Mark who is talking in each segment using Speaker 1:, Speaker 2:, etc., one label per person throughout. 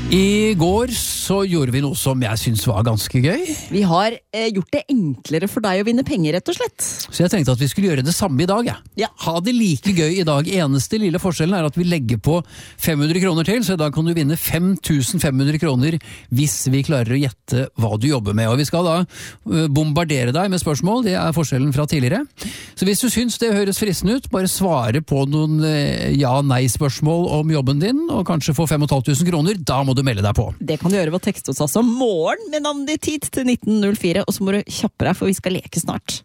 Speaker 1: I går så gjorde vi noe som jeg synes var ganske gøy.
Speaker 2: Vi har gjort det enklere for deg å vinne penger, rett og slett.
Speaker 1: Så jeg tenkte at vi skulle gjøre det samme i dag.
Speaker 2: Ja.
Speaker 1: Ha det like gøy i dag. Eneste lille forskjellen er at vi legger på 500 kroner til, så i dag kan du vinne 5500 kroner hvis vi klarer å gjette hva du jobber med. Og vi skal da bombardere deg med spørsmål, det er forskjellen fra tidligere. Så hvis du synes det høres fristende ut, bare svare på noen ja-nei-spørsmål om jobben din, og kanskje få 5500 kroner, da må du melde deg på.
Speaker 2: Det kan du gjøre ved å tekste oss altså morgen med navnet ditt hit til 1904, og så må du kjappe deg, for vi skal leke snart.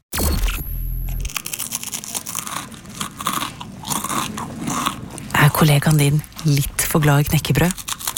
Speaker 3: Er kollegaen din litt for glad i knekkebrød?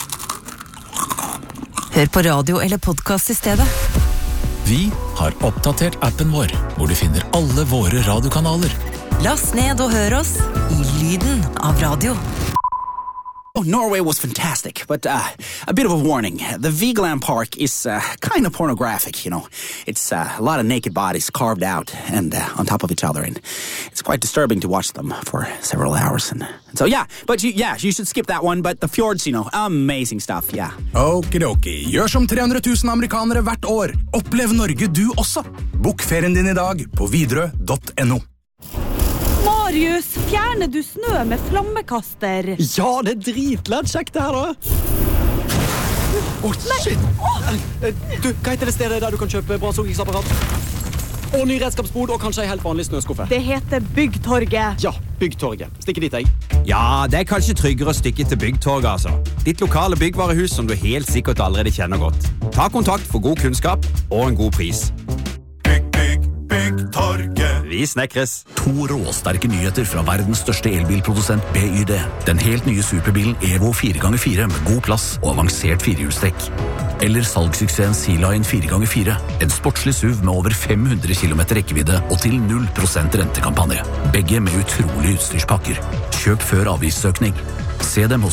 Speaker 3: Hør på radio eller podcast i stedet.
Speaker 4: Vi har oppdatert appen vår, hvor du finner alle våre radiokanaler.
Speaker 3: Last ned og hør oss i lyden av radio.
Speaker 5: Oh, Norway was fantastic, but a bit of a warning. The Vigeland Park is kind of pornographic, you know. It's a lot of naked bodies carved out and on top of each other, and it's quite disturbing to watch them for several hours. And so, yeah, but you should skip that one, but the fjords, you know, amazing stuff, yeah.
Speaker 6: Okidoki, gjør som 300 000 amerikanere hvert år. Opplev Norge du også. Bok ferien din i dag på Widerøe.no.
Speaker 7: Marius, fjerner du snø med flammekaster?
Speaker 8: Ja, det dritlett kjekt det her da. Shit. Du, hva heter det stedet der du kan kjøpe brannslukningsapparat? Og ny redskapsbod, og kanskje en helt vanlig snøskuffe.
Speaker 7: Det heter Byggtorget.
Speaker 8: Ja, Byggtorget. Stikker dit, jeg.
Speaker 9: Ja, det er kanskje tryggere å stikke til Byggtorget, altså. Ditt lokale byggvarehus som du helt sikkert allerede kjenner godt. Ta kontakt for god kunnskap og en god pris.
Speaker 6: Byggtorget.
Speaker 9: Vi snekres.
Speaker 4: 2 råsterke nyheter fra verdens største elbilprodusent BYD. Den helt nye superbilen Evo 4x4 med god plass og avansert firehjulstrekk. Eller salgssuksessen Sea-Line 4x4. En sportslig SUV med over 500 km rekkevidde og til 0% rentekampanje. Begge med utrolige utstyrspakker. Kjøp før avgiftsøkning. Se dem hos